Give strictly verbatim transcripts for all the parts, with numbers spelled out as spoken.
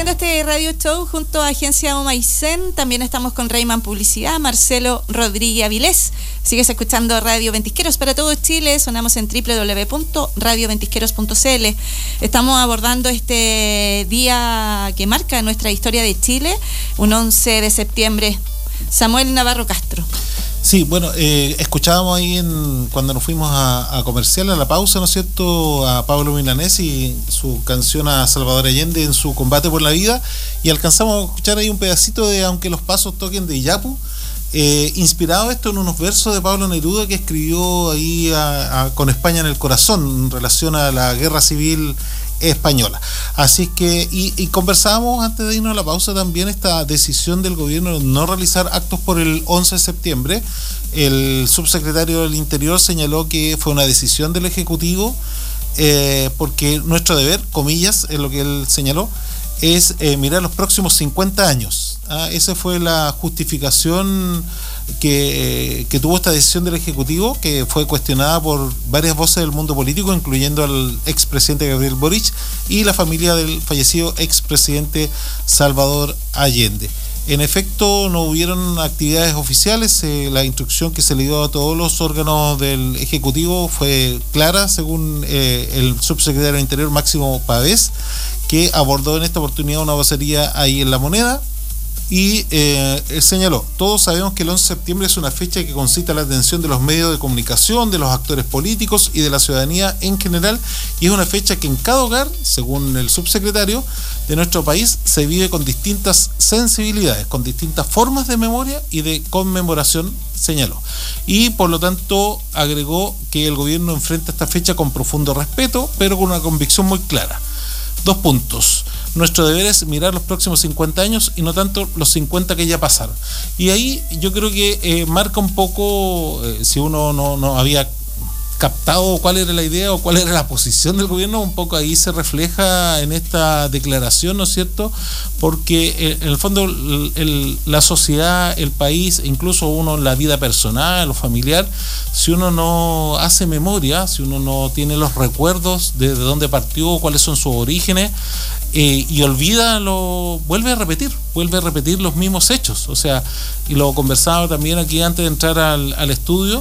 haciendo este radio show junto a Agencia Humaicén. También estamos con Rayman Publicidad, Marcelo Rodríguez Avilés. Sigues escuchando Radio Ventisqueros para todo Chile. Sonamos en doble u doble u doble u punto radio ventisqueros punto c l. Estamos abordando este día que marca nuestra historia de Chile, un once de septiembre. Samuel Navarro Castro. Sí, bueno, eh, escuchábamos ahí en, cuando nos fuimos a, a comercial, a la pausa, ¿no es cierto?, a Pablo Milanés y su canción a Salvador Allende en su combate por la vida, y alcanzamos a escuchar ahí un pedacito de Aunque los pasos toquen de Iyapu, eh, inspirado esto en unos versos de Pablo Neruda que escribió ahí a, a, con España en el corazón en relación a la guerra civil española. Así que, y, y conversábamos antes de irnos a la pausa también esta decisión del gobierno de no realizar actos por el once de septiembre. El subsecretario del Interior señaló que fue una decisión del Ejecutivo, eh, porque nuestro deber, comillas, es lo que él señaló, es eh, mirar los próximos cincuenta años. ¿ah? Esa fue la justificación que, que tuvo esta decisión del Ejecutivo, que fue cuestionada por varias voces del mundo político, incluyendo al expresidente Gabriel Boric y la familia del fallecido expresidente Salvador Allende. En efecto, no hubieron actividades oficiales. Eh, la instrucción que se le dio a todos los órganos del Ejecutivo fue clara, según eh, el subsecretario del Interior Máximo Pavés, que abordó en esta oportunidad una vocería ahí en La Moneda. Y eh, él señaló: todos sabemos que el once de septiembre es una fecha que concita la atención de los medios de comunicación, de los actores políticos y de la ciudadanía en general, y es una fecha que en cada hogar, según el subsecretario, de nuestro país se vive con distintas sensibilidades, con distintas formas de memoria y de conmemoración, señaló. Y por lo tanto agregó que el gobierno enfrenta esta fecha con profundo respeto, pero con una convicción muy clara. Dos puntos. Nuestro deber es mirar los próximos cincuenta años y no tanto los cincuenta que ya pasaron. Y ahí yo creo que eh, marca un poco, eh, si uno no, no había captado cuál era la idea o cuál era la posición del gobierno, un poco ahí se refleja en esta declaración, ¿no es cierto? Porque eh, en el fondo el, el, la sociedad, el país, incluso uno en la vida personal o familiar, si uno no hace memoria, si uno no tiene los recuerdos de, de dónde partió, cuáles son sus orígenes, Eh, y olvida, lo vuelve a repetir, vuelve a repetir los mismos hechos. O sea, y lo conversaba también aquí antes de entrar al, al estudio,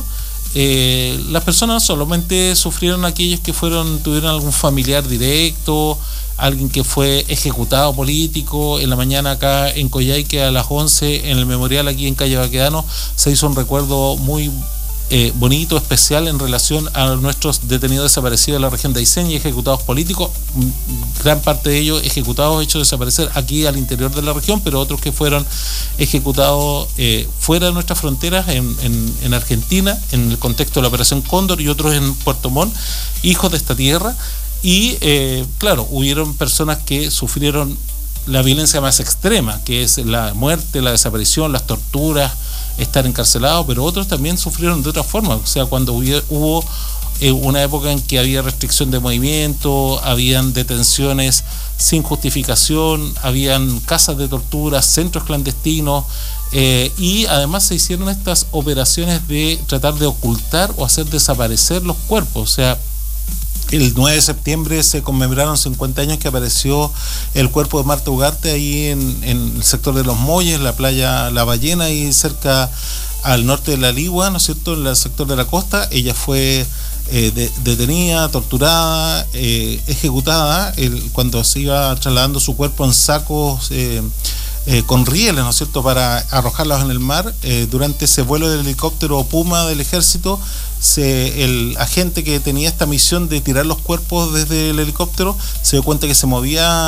eh, las personas solamente sufrieron aquellos que fueron, tuvieron algún familiar directo, alguien que fue ejecutado político. En la mañana acá en Coyhaique a las once, en el memorial aquí en Calle Baquedano, se hizo un recuerdo muy Eh, bonito, especial en relación a nuestros detenidos desaparecidos de la región de Aysén y ejecutados políticos, gran parte de ellos ejecutados, hechos desaparecer aquí al interior de la región, pero otros que fueron ejecutados eh, fuera de nuestras fronteras, en, en, en Argentina, en el contexto de la Operación Cóndor, y otros en Puerto Montt, hijos de esta tierra. Y eh, claro, hubieron personas que sufrieron la violencia más extrema, que es la muerte, la desaparición, las torturas, estar encarcelado, pero otros también sufrieron de otra forma. O sea, cuando hubo, hubo eh, una época en que había restricción de movimiento, habían detenciones sin justificación, habían casas de tortura, centros clandestinos, eh, y además se hicieron estas operaciones de tratar de ocultar o hacer desaparecer los cuerpos. O sea, el nueve de septiembre se conmemoraron cincuenta años que apareció el cuerpo de Marta Ugarte ahí en, en el sector de Los Molles, la playa La Ballena, ahí cerca al norte de La Ligua, ¿no es cierto?, en el sector de la costa. Ella fue eh, de, detenida, torturada, eh, ejecutada el, cuando se iba trasladando su cuerpo en sacos eh, eh, con rieles, ¿no es cierto?, para arrojarlos en el mar. Eh, durante ese vuelo del helicóptero Puma del ejército, Se, el agente que tenía esta misión de tirar los cuerpos desde el helicóptero se dio cuenta que se movía